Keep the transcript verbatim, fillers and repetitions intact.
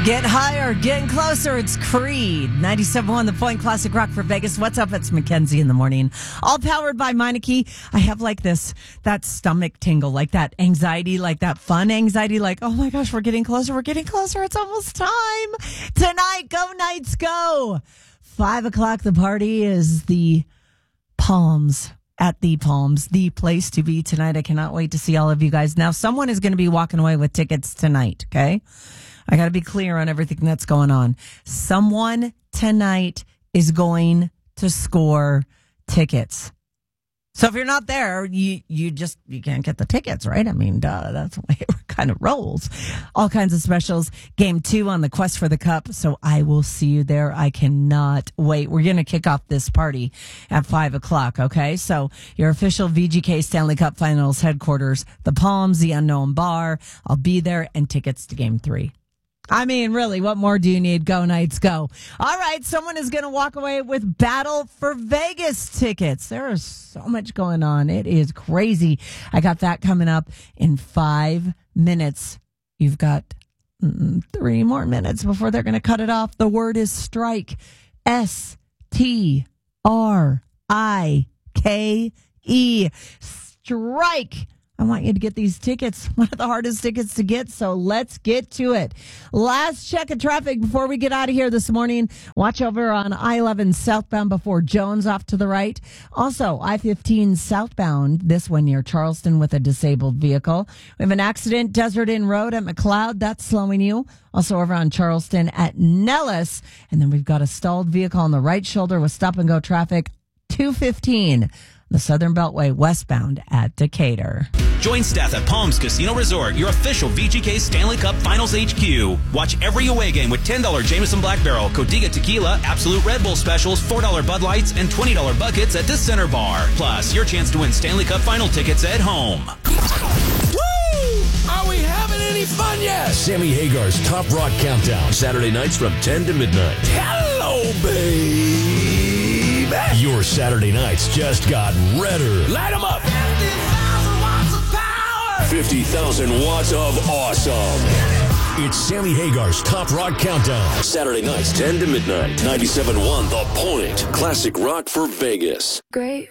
Get higher, getting closer. It's Creed. ninety-seven point one, The Point, Classic Rock for Vegas. What's up? It's Mackenzie in the morning. All powered by Meineke. I have like this, that stomach tingle, like that anxiety, like that fun anxiety, like, oh my gosh, we're getting closer, we're getting closer. It's almost time. Tonight, go Knights, go. Five o'clock, the party is the Palms. At the Palms, the place to be tonight. I cannot wait to see all of you guys. Now, someone is going to be walking away with tickets tonight, okay? I got to be clear on everything that's going on. Someone tonight is going to score tickets. So if you're not there, you you just you can't get the tickets, right? I mean, duh, that's the way it kind of rolls. All kinds of specials. Game two on the quest for the cup. So I will see you there. I cannot wait. We're going to kick off this party at five o'clock, okay? So your official V G K Stanley Cup Finals headquarters, the Palms, the Unknown Bar. I'll be there, and tickets to game three. I mean, really, what more do you need? Go Knights, go. All right, someone is going to walk away with Battle for Vegas tickets. There is so much going on. It is crazy. I got that coming up in five minutes. You've got mm, three more minutes before they're going to cut it off. The word is strike. S T R I K E. Strike. I want you to get these tickets, one of the hardest tickets to get, so let's get to it. Last check of traffic before we get out of here this morning. Watch over on I eleven southbound before Jones off to the right. Also, I fifteen southbound, this one near Charleston with a disabled vehicle. We have an accident, Desert Inn Road at McLeod. That's slowing you. Also over on Charleston at Nellis. And then we've got a stalled vehicle on the right shoulder with stop-and-go traffic, two fifteen. The Southern Beltway westbound at Decatur. Join staff at Palms Casino Resort, your official V G K Stanley Cup Finals H Q. Watch every away game with ten dollars Jameson Black Barrel, Codiga Tequila, Absolute Red Bull specials, four dollars Bud Lights, and twenty dollars buckets at the Center Bar. Plus, your chance to win Stanley Cup Final tickets at home. Woo! Are we having any fun yet? Sammy Hagar's Top Rock Countdown, Saturday nights from ten to midnight. Hello, baby. Your Saturday nights just got redder. Light them up. fifty thousand watts of awesome. It's Sammy Hagar's Top Rock Countdown. Saturday nights, ten to midnight. ninety-seven point one The Point. Classic rock for Vegas. Great.